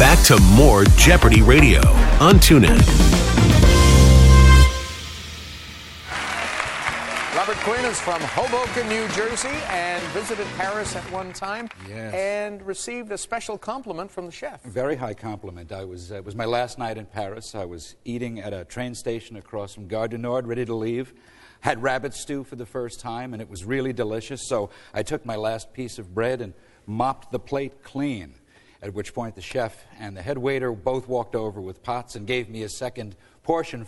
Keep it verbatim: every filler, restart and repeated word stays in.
back to more Jeopardy Radio on TuneIn. Robert Quinn is from Hoboken, New Jersey, and visited Paris at one time. Yes. And received a special compliment from the chef. Very high compliment. I was, uh, it was my last night in Paris. I was eating at a train station across from Gare du Nord, ready to leave. Had rabbit stew for the first time, and it was really delicious. So I took my last piece of bread and mopped the plate clean, at which point the chef and the head waiter both walked over with pots and gave me a second portion